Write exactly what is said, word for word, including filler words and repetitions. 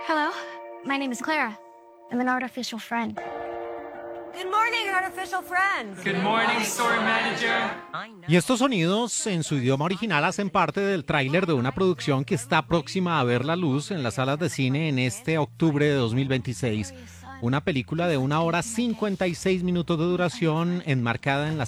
Hello, my name is Clara. I'm an artificial friend. Good morning, artificial friends. Good morning, store manager. Y estos sonidos en su idioma original hacen parte del tráiler de una producción que está próxima a ver la luz en las salas de cine en este octubre de dos mil veintiséis. Una película de una hora cincuenta y seis minutos de duración enmarcada en la